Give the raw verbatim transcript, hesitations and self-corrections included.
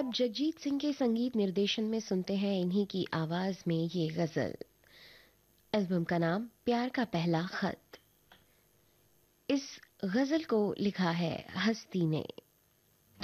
अब जगजीत सिंह के संगीत निर्देशन में सुनते हैं इन्हीं की आवाज में ये गजल। एल्बम का नाम प्यार का पहला खत। इस गजल को लिखा है हस्ती ने।